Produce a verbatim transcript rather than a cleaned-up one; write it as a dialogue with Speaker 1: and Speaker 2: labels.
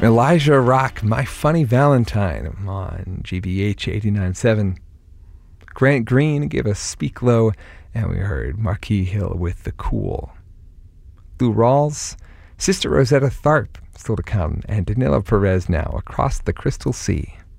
Speaker 1: Elijah Rock, My Funny Valentine on G B H eighty-nine point seven. Grant Green gave us Speak Low, and we heard Marquis Hill with The Cool. Lou Rawls, Sister Rosetta Tharpe, still to come, and Danilo Perez now, Across the Crystal Sea.